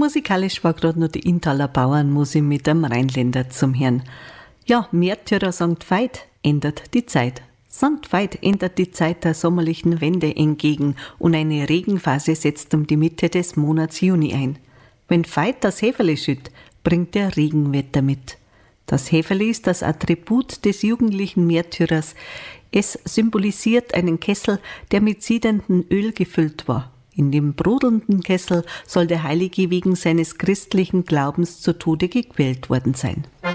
Musikalisch war gerade noch die Inntaler Bauernmusik mit dem Rheinländer zum Hören. Ja, Märtyrer Sankt Veit ändert die Zeit. Sankt Veit ändert die Zeit der sommerlichen Wende entgegen und eine Regenphase setzt um die Mitte des Monats Juni ein. Wenn Veit das Heferli schütt, bringt er Regenwetter mit. Das Heferli ist das Attribut des jugendlichen Märtyrers. Es symbolisiert einen Kessel, der mit siedendem Öl gefüllt war. In dem brodelnden Kessel soll der Heilige wegen seines christlichen Glaubens zu Tode gequält worden sein.